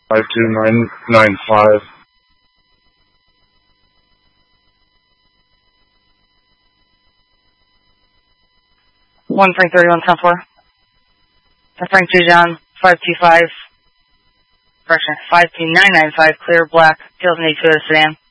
52995. 1 Frank 31-10-4. Frank 2 John 525. Correction, 52995. Clear black. 2008 Toyota sedan.